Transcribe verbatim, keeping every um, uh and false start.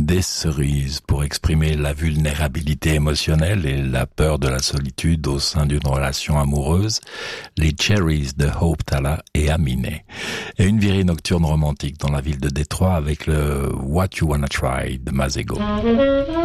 Des cerises pour exprimer la vulnérabilité émotionnelle et la peur de la solitude au sein d'une relation amoureuse, les Cherries de Hope Tala et Aminé. Et une virée nocturne romantique dans la ville de Détroit avec le What You Wanna Try de Masego.